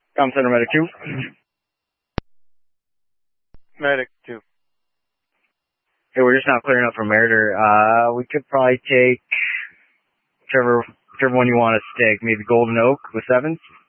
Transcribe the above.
Com Center Medic 2. Medic 2. Hey, we're just now clearing up from Meritor. We could probably take whichever one you want to stick. Maybe Golden Oak with 7s.